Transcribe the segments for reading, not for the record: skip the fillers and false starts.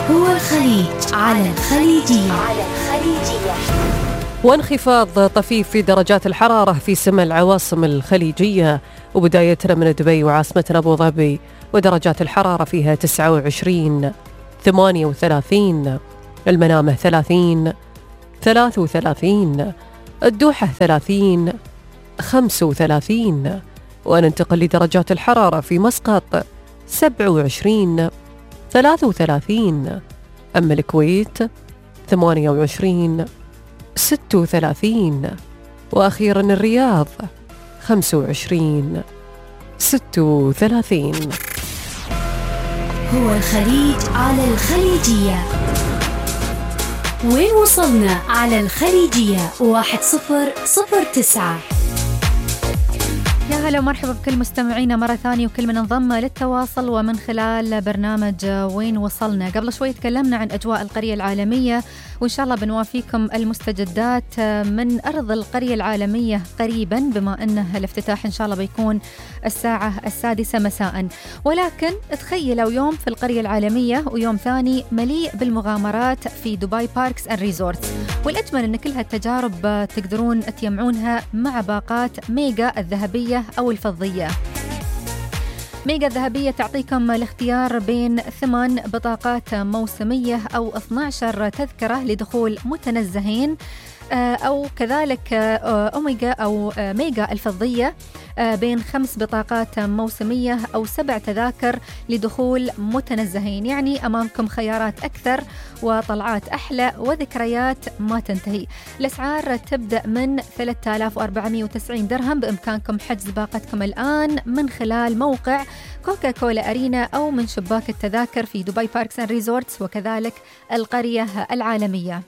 هو الخليج على الخليجية. وانخفاض طفيف في درجات الحرارة في سماء العواصم الخليجية، وبدايتنا من دبي وعاصمتنا أبو ظبي، ودرجات الحرارة فيها 29 38، المنامة 30 33، الدوحة 30 35، وننتقل لدرجات الحرارة في مسقط 27 33، أما الكويت 28 36، وأخيرا الرياض 25 36. هو الخليج على الخليجية. وين وصلنا على الخليجية 1009. يا هلا ومرحبا بكل مستمعينا مرة ثانية وكل من انضم للتواصل ومن خلال برنامج وين وصلنا. قبل شوي تكلمنا عن أجواء القرية العالمية، وإن شاء الله بنوافيكم المستجدات من أرض القرية العالمية قريبا، بما أنه الافتتاح إن شاء الله بيكون الساعة 6 مساء. ولكن تخيلوا يوم في القرية العالمية ويوم ثاني مليء بالمغامرات في دبي باركس أند ريزورتس، والأجمل أن كل هالتجارب تقدرون تجمعونها مع باقات ميجا الذهبية أو الفضية. ميجا الذهبية تعطيكم الاختيار بين 8 بطاقات موسمية أو 12 تذكرة لدخول متنزهين، أو كذلك أوميجا أو ميجا الفضية بين 5 بطاقات موسمية أو 7 تذاكر لدخول متنزهين. يعني أمامكم خيارات أكثر وطلعات أحلى وذكريات ما تنتهي. الأسعار تبدأ من 3490 درهم. بإمكانكم حجز باقتكم الآن من خلال موقع كوكا كولا أرينا أو من شباك التذاكر في دبي باركس أند ريزورتس وكذلك القرية العالمية.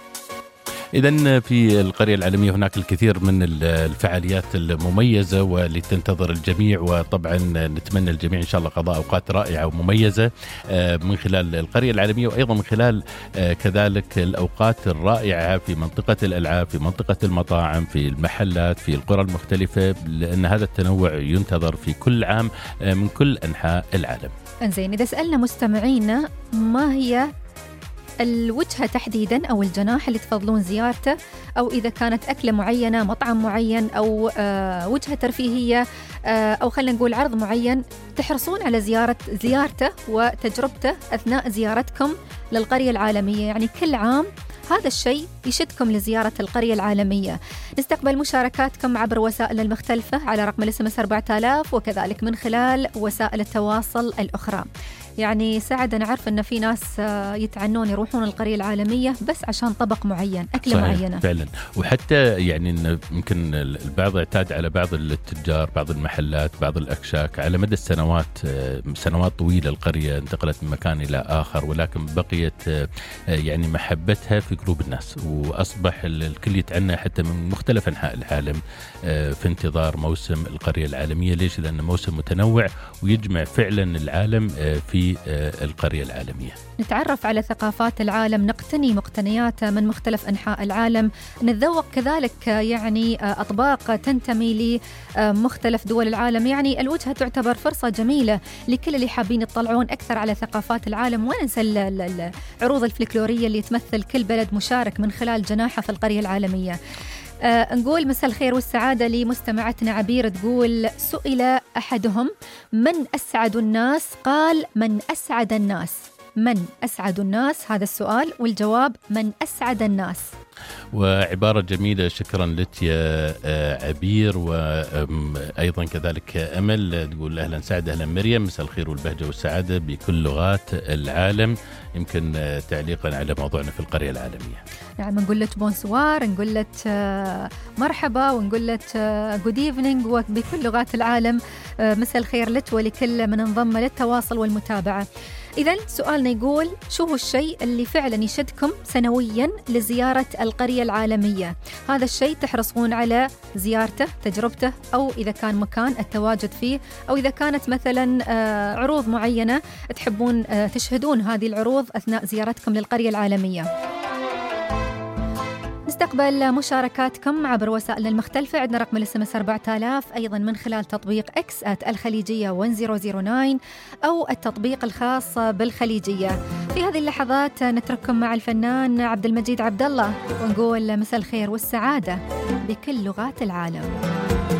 إذن في القرية العالمية هناك الكثير من الفعاليات المميزة واللي تنتظر الجميع، وطبعا نتمنى الجميع إن شاء الله قضاء أوقات رائعة ومميزة من خلال القرية العالمية، وأيضا من خلال كذلك الأوقات الرائعة في منطقة الألعاب، في منطقة المطاعم، في المحلات، في القرى المختلفة، لأن هذا التنوع ينتظر في كل عام من كل أنحاء العالم. إنزين، إذا سألنا مستمعينا ما هي الوجهة تحديدا أو الجناح اللي تفضلون زيارته، أو إذا كانت أكلة معينة، مطعم معين، أو وجهة ترفيهية، أو خلينا نقول عرض معين تحرصون على زيارته وتجربته أثناء زيارتكم للقرية العالمية، يعني كل عام هذا الشيء يشدكم لزيارة القرية العالمية. نستقبل مشاركاتكم عبر وسائل المختلفة على رقم الSMS 4000 وكذلك من خلال وسائل التواصل الأخرى. يعني سعد أنا عارف أن في ناس يتعنون يروحون القرية العالمية بس عشان طبق معين، أكلة معينة فعلا. وحتى يعني يمكن البعض اعتاد على بعض التجار، بعض المحلات، بعض الأكشاك على مدى سنوات طويلة القرية انتقلت من مكان إلى آخر، ولكن بقيت يعني محبتها في قلوب الناس، وأصبح الكل يتعنى حتى من مختلف أنحاء العالم في انتظار موسم القرية العالمية. ليش؟ لأنه موسم متنوع ويجمع فعلا العالم في القرية العالمية. نتعرف على ثقافات العالم، نقتني مقتنيات من مختلف أنحاء العالم، نتذوق كذلك يعني أطباق تنتمي لمختلف دول العالم. يعني الوجهة تعتبر فرصة جميلة لكل اللي حابين يطلعون أكثر على ثقافات العالم، وننسى العروض الفلكلورية اللي تمثل كل بلد مشارك من خلال جناحه في القرية العالمية. نقول مساء الخير والسعادة لمستمعتنا عبير، تقول سئل أحدهم من أسعد الناس؟ قال من أسعد الناس. من أسعد الناس؟ هذا السؤال، والجواب من أسعد الناس. وعبارة جميلة، شكرا لك يا عبير. وأيضا كذلك أمل تقول أهلا سعد، أهلا مريم، مساء الخير والبهجة والسعادة بكل لغات العالم. يمكن تعليقا على موضوعنا في القرية العالمية، يعني نقول لك بونسوار، نقول لك مرحبا، ونقول لك جود ايفنينج، وبكل لغات العالم مساء الخير لك ولكل من انضم للتواصل والمتابعة. إذن سؤالنا يقول شو هو الشيء اللي فعلا يشدكم سنويا لزيارة القرية العالمية؟ هذا الشيء تحرصون على زيارته، تجربته، أو إذا كان مكان التواجد فيه، أو إذا كانت مثلا عروض معينة تحبون تشهدون هذه العروض أثناء زيارتكم للقرية العالمية. نستقبل مشاركاتكم عبر وسائلنا المختلفة. عندنا رقم الSMS 4000، أيضا من خلال تطبيق X @الخليجية 1009 أو التطبيق الخاص بالخليجية. في هذه اللحظات نترككم مع الفنان عبد المجيد عبد الله ونقول مساء الخير والسعادة بكل لغات العالم.